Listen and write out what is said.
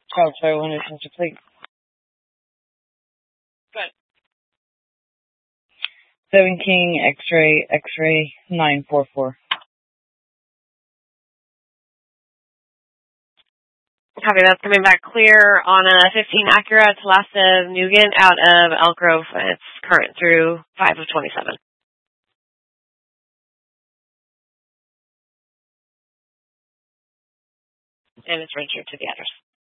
Child Tower 1 is complete. Good. 7 King, X-ray, 944. Copy, that's coming back clear on a 15 Acura to last of Nugent out of Elk Grove. It's current through 5 of 27. And it's registered to the address.